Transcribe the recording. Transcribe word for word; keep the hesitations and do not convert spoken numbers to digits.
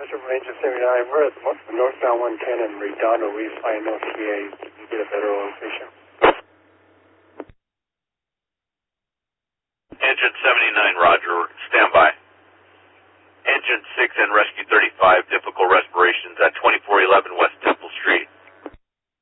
question from Engine seventy-nine. We're at the northbound one ten in Redondo, Refine, North P A. Can you get a better location? Engine seventy-nine, roger. Stand by. Engine six and Rescue thirty-five, difficult respirations at twenty-four eleven West Temple Street.